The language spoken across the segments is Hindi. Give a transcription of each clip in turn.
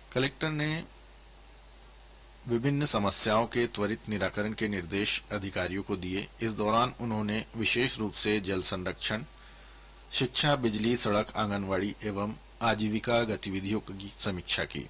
कलेक्टर ने विभिन्न समस्याओं के त्वरित निराकरण के निर्देश अधिकारियों को दिए। इस दौरान उन्होंने विशेष रूप से जल संरक्षण, शिक्षा, बिजली, सड़क, आंगनवाड़ी एवं आजीविका गतिविधियों की समीक्षा की।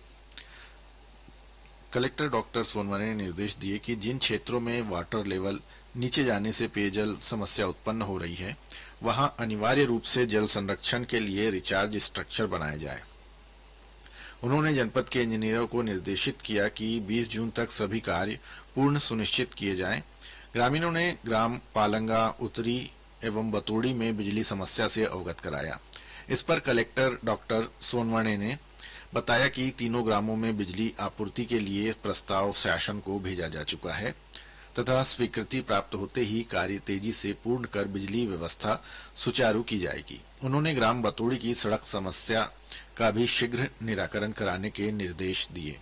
कलेक्टर डॉक्टर सोनवने ने निर्देश दिए कि जिन क्षेत्रों में वाटर लेवल नीचे जाने से पेयजल समस्या उत्पन्न हो रही है, वहां अनिवार्य रूप से जल संरक्षण के लिए रिचार्ज स्ट्रक्चर बनाया जाए। उन्होंने जनपद के इंजीनियरों को निर्देशित किया कि 20 जून तक सभी कार्य पूर्ण सुनिश्चित किए जाएं। ग्रामीणों ने ग्राम पालंगा, उत्तरी एवं बतोड़ी में बिजली समस्या से अवगत कराया। इस पर कलेक्टर डॉक्टर सोनवने ने बताया कि तीनों ग्रामों में बिजली आपूर्ति के लिए प्रस्ताव शासन को भेजा जा चुका है तथा स्वीकृति प्राप्त होते ही कार्य तेजी से पूर्ण कर बिजली व्यवस्था सुचारू की जाएगी। उन्होंने ग्राम बतोड़ी की सड़क समस्या का भी शीघ्र निराकरण कराने के निर्देश दिए।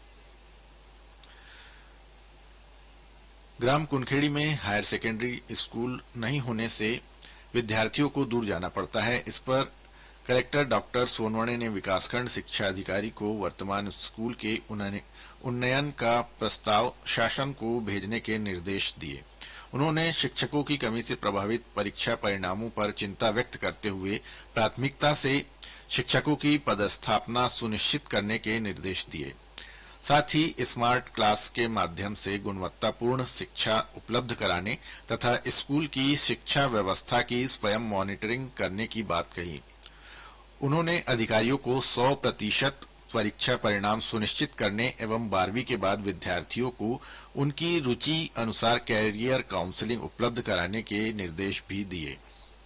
ग्राम कुनखेड़ी में हायर सेकेंडरी स्कूल नहीं होने से विद्यार्थियों को दूर जाना पड़ता है। इस पर कलेक्टर डॉक्टर सोनवने ने विकासखंड शिक्षा अधिकारी को वर्तमान स्कूल के उन्नयन का प्रस्ताव शासन को भेजने के निर्देश दिए। उन्होंने शिक्षकों की कमी से प्रभावित परीक्षा परिणामों पर चिंता व्यक्त करते हुए प्राथमिकता से शिक्षकों की पदस्थापना सुनिश्चित करने के निर्देश दिए। साथ ही स्मार्ट क्लास के माध्यम से गुणवत्तापूर्ण शिक्षा उपलब्ध कराने तथा स्कूल की शिक्षा व्यवस्था की स्वयं मॉनिटरिंग करने की बात कही। उन्होंने अधिकारियों को 100% परीक्षा परिणाम सुनिश्चित करने एवं 12वीं के बाद विद्यार्थियों को उनकी रुचि अनुसार कैरियर काउंसलिंग उपलब्ध कराने के निर्देश भी दिए।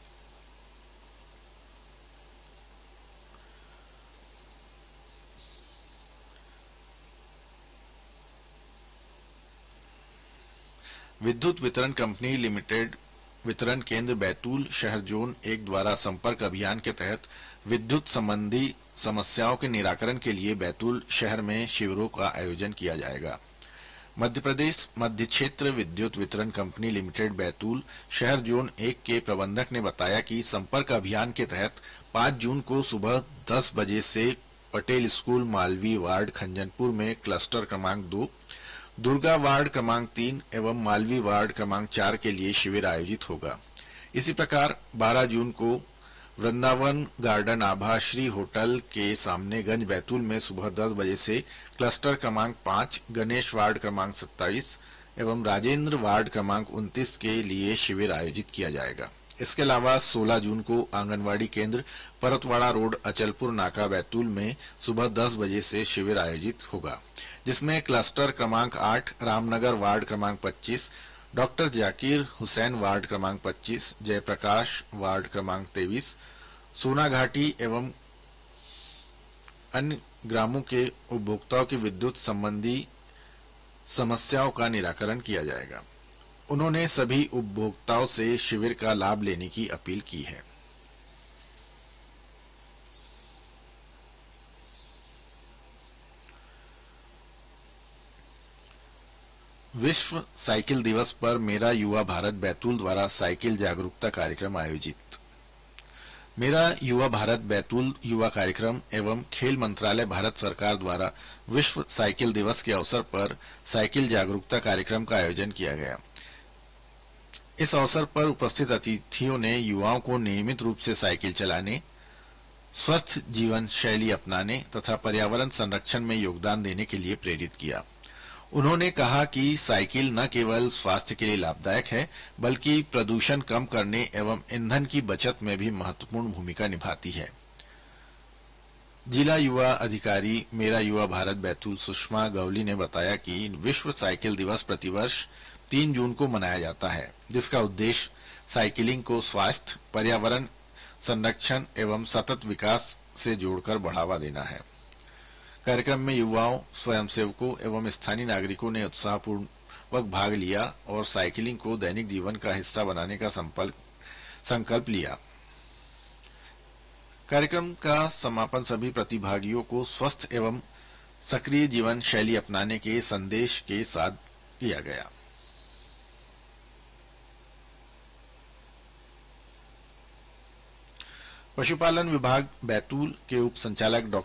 विद्युत वितरण कंपनी लिमिटेड वितरण केंद्र बैतूल शहर जोन 1 द्वारा संपर्क अभियान के तहत विद्युत संबंधी समस्याओं के निराकरण के लिए बैतूल शहर में शिविरों का आयोजन किया जाएगा। मध्य प्रदेश मध्य क्षेत्र विद्युत वितरण कंपनी लिमिटेड बैतूल शहर जोन 1 के प्रबंधक ने बताया कि संपर्क अभियान के तहत 5 जून को सुबह 10 बजे से पटेल स्कूल मालवी वार्ड खंजनपुर में क्लस्टर क्रमांक 2, दुर्गा वार्ड क्रमांक 3 एवं मालवी वार्ड क्रमांक 4 के लिए शिविर आयोजित होगा। इसी प्रकार 12 जून को वृंदावन गार्डन आभाश्री होटल के सामने गंज बैतूल में सुबह 10 बजे से क्लस्टर क्रमांक 5, गणेश वार्ड क्रमांक 27 एवं राजेंद्र वार्ड क्रमांक 29 के लिए शिविर आयोजित किया जाएगा। इसके अलावा 16 जून को आंगनवाड़ी केंद्र परतवाड़ा रोड अचलपुर नाका बैतूल में सुबह 10 बजे से शिविर आयोजित होगा, जिसमें क्लस्टर क्रमांक 8 रामनगर वार्ड क्रमांक 25, डॉक्टर जाकिर हुसैन वार्ड क्रमांक 25, जयप्रकाश वार्ड क्रमांक 23, सोना घाटी एवं अन्य ग्रामों के उपभोक्ताओं की विद्युत संबंधी समस्याओं का निराकरण किया जाएगा। उन्होंने सभी उपभोक्ताओं से शिविर का लाभ लेने की अपील की है। विश्व साइकिल दिवस पर मेरा युवा भारत बैतूल द्वारा साइकिल जागरूकता कार्यक्रम आयोजित। मेरा युवा भारत बैतूल युवा कार्यक्रम एवं खेल मंत्रालय भारत सरकार द्वारा विश्व साइकिल दिवस के अवसर पर साइकिल जागरूकता कार्यक्रम का आयोजन किया गया। इस अवसर पर उपस्थित अतिथियों ने युवाओं को नियमित रूप से साइकिल चलाने, स्वस्थ जीवन शैली अपनाने तथा पर्यावरण संरक्षण में योगदान देने के लिए प्रेरित किया। उन्होंने कहा कि साइकिल न केवल स्वास्थ्य के लिए लाभदायक है, बल्कि प्रदूषण कम करने एवं ईंधन की बचत में भी महत्वपूर्ण भूमिका निभाती है। जिला युवा अधिकारी मेरा युवा भारत बैतूल सुषमा गवली ने बताया कि विश्व साइकिल दिवस प्रतिवर्ष 3 जून को मनाया जाता है, जिसका उद्देश्य साइकिलिंग को स्वास्थ्य, पर्यावरण संरक्षण एवं सतत विकास से जोड़कर बढ़ावा देना है। कार्यक्रम में युवाओं, स्वयंसेवकों एवं स्थानीय नागरिकों ने उत्साहपूर्वक भाग लिया और साइकिलिंग को दैनिक जीवन का हिस्सा बनाने का संकल्प लिया। कार्यक्रम का समापन सभी प्रतिभागियों को स्वस्थ एवं सक्रिय जीवन शैली अपनाने के संदेश के साथ किया गया। पशुपालन विभाग बैतूल के उप संचालक डॉ